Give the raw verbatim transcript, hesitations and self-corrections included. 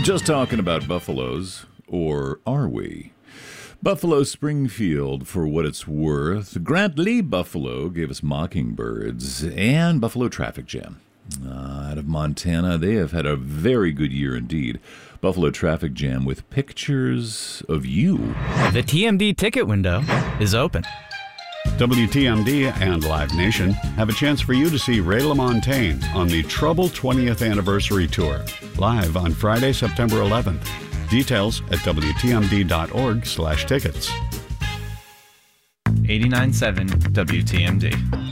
Just talking about buffaloes, or are we? Buffalo Springfield, for what it's worth. Grant Lee Buffalo gave us Mockingbirds and Buffalo Traffic Jam. Uh, out of Montana, they have had a very good year indeed. Buffalo Traffic Jam with Pictures of You. The T M D ticket window is open. W T M D and Live Nation have a chance for you to see Ray LaMontagne on the Trouble twentieth Anniversary Tour, live on Friday, September eleventh. Details at W T M D dot org slash tickets. eighty-nine point seven W T M D.